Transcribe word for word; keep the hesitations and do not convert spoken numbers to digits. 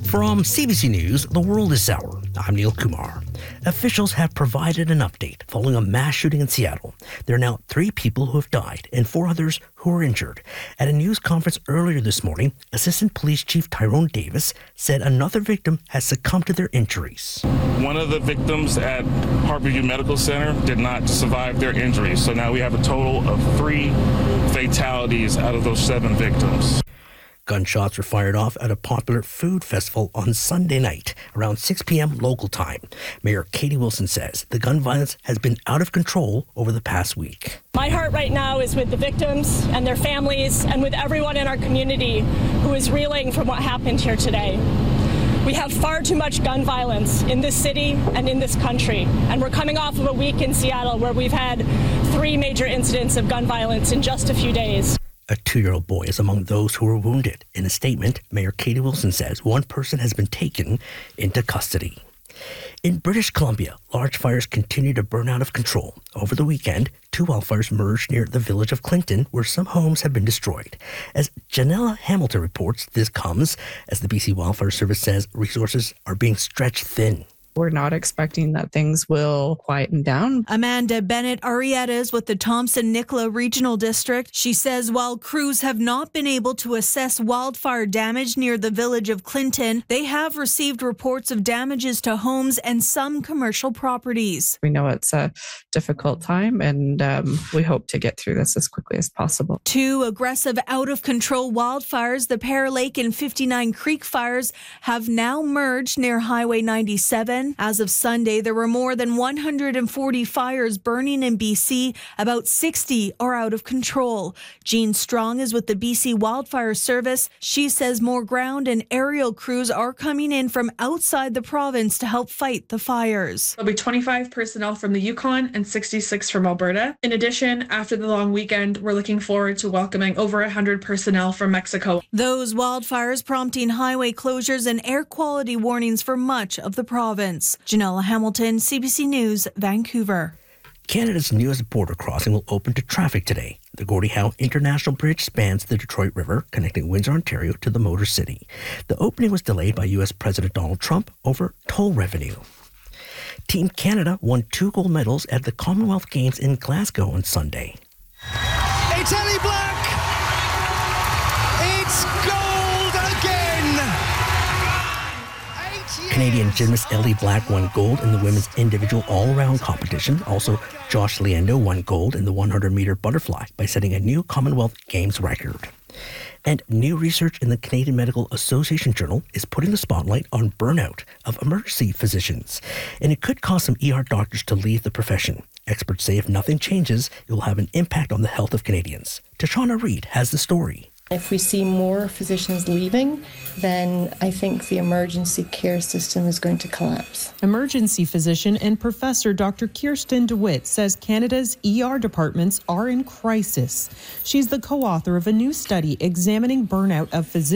From C B C News, The World is Sour. I'm Neil Kumar. Officials have provided an update following a mass shooting in Seattle. There are now three people who have died and four others who are injured. At a news conference earlier this morning, Assistant Police Chief Tyrone Davis said another victim has succumbed to their injuries. One of the victims at Harborview Medical Center did not survive their injuries. So now we have a total of three fatalities out of those seven victims. Gunshots were fired off at a popular food festival on Sunday night around six p.m. local time. Mayor Katie Wilson says the gun violence has been out of control over the past week. My heart right now is with the victims and their families and with everyone in our community who is reeling from what happened here today. We have far too much gun violence in this city and in this country. And we're coming off of a week in Seattle where we've had three major incidents of gun violence in just a few days. A two-year-old boy is among those who were wounded. In a statement, Mayor Katie Wilson says one person has been taken into custody. In British Columbia, large fires continue to burn out of control. Over the weekend, two wildfires emerged near the village of Clinton, where some homes have been destroyed. As Janella Hamilton reports, this comes as the B C Wildfire Service says resources are being stretched thin. We're not expecting that things will quieten down. Amanda Bennett Arrietas with the Thompson-Nicola Regional District. She says while crews have not been able to assess wildfire damage near the village of Clinton, they have received reports of damages to homes and some commercial properties. We know it's a difficult time, and um, we hope to get through this as quickly as possible. Two aggressive, out-of-control wildfires, the Pear Lake and fifty-nine Creek fires, have now merged near Highway ninety-seven. As of Sunday, there were more than one hundred forty fires burning in B C. About sixty are out of control. Jean Strong is with the B C Wildfire Service. She says more ground and aerial crews are coming in from outside the province to help fight the fires. There'll be twenty-five personnel from the Yukon and sixty-six from Alberta. In addition, after the long weekend, we're looking forward to welcoming over one hundred personnel from Mexico. Those wildfires prompting highway closures and air quality warnings for much of the province. Janella Hamilton, C B C News, Vancouver. Canada's newest border crossing will open to traffic today. The Gordie Howe International Bridge spans the Detroit River, connecting Windsor, Ontario to the Motor City. The opening was delayed by U S President Donald Trump over toll revenue. Team Canada won two gold medals at the Commonwealth Games in Glasgow on Sunday. It's Ellie Black! It's gold again! Canadian gymnast Ellie Black won gold in the women's individual all-around competition. Also, Josh Leando won gold in the one hundred meter butterfly by setting a new Commonwealth Games record. And new research in the Canadian Medical Association Journal is putting the spotlight on burnout of emergency physicians. And it could cause some E R doctors to leave the profession. Experts say if nothing changes, it will have an impact on the health of Canadians. Tashana Reid has the story. If we see more physicians leaving, then I think the emergency care system is going to collapse. Emergency physician and professor Doctor Kirsten DeWitt says Canada's E R departments are in crisis. She's the co-author of a new study examining burnout of physicians.